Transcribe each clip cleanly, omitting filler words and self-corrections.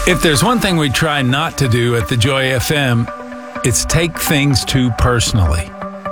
If there's one thing we try not to do at the Joy FM, it's take things too personally.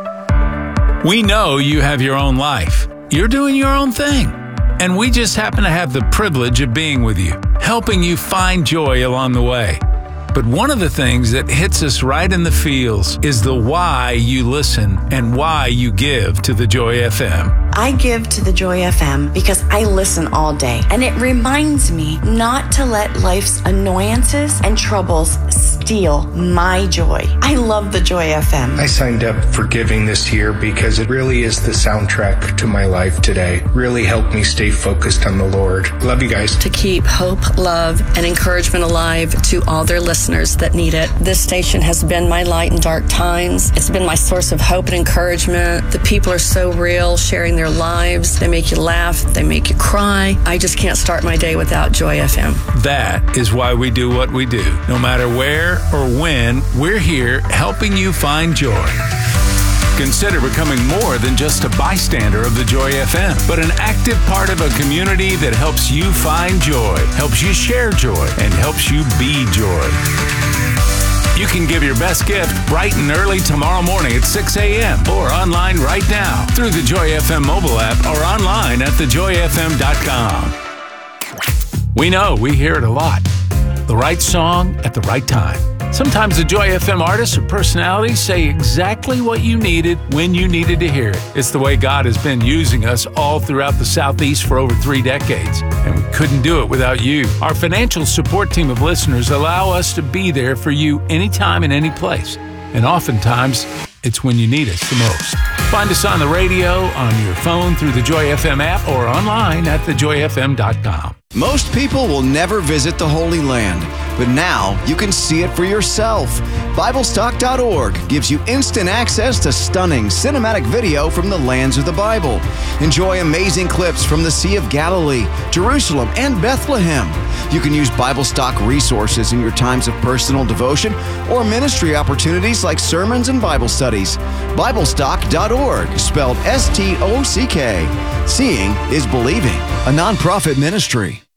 We know you have your own life. You're doing your own thing. And we just happen to have the privilege of being with you, helping you find joy along the way. But one of the things that hits us right in the feels is the why you listen and why you give to the Joy FM. I give to the Joy FM because I listen all day, and it reminds me not to let life's annoyances and troubles steal my joy. I love the Joy FM. I signed up for giving this year because it really is the soundtrack to my life today. Really helped me stay focused on the Lord. Love you guys. To keep hope, love, and encouragement alive to all their listeners that need it. This station has been my light in dark times. It's been my source of hope and encouragement. The people are so real, sharing their lives. They make you laugh. They make you cry. I just can't start my day without Joy FM. That is why we do what we do. No matter where or when, we're here helping you find joy. Consider becoming more than just a bystander of the Joy FM, but an active part of a community that helps you find joy, helps you share joy, and helps you be joy. You can give your best gift bright and early tomorrow morning at 6 a.m. or online right now through the Joy FM mobile app or online at thejoyfm.com. We know we hear it a lot. The right song at the right time. Sometimes the Joy FM artists or personalities say exactly what you needed when you needed to hear it. It's the way God has been using us all throughout the Southeast for over 3 decades, and we couldn't do it without you. Our financial support team of listeners allow us to be there for you anytime and any place, and oftentimes it's when you need us the most. Find us on the radio, on your phone, through the Joy FM app, or online at thejoyfm.com. Most people will never visit the Holy Land, but now you can see it for yourself. BibleStock.org gives you instant access to stunning cinematic video from the lands of the Bible. Enjoy amazing clips from the Sea of Galilee, Jerusalem, and Bethlehem. You can use BibleStock resources in your times of personal devotion or ministry opportunities like sermons and Bible studies. BibleStock.org, spelled S-T-O-C-K. Seeing is believing, a nonprofit ministry.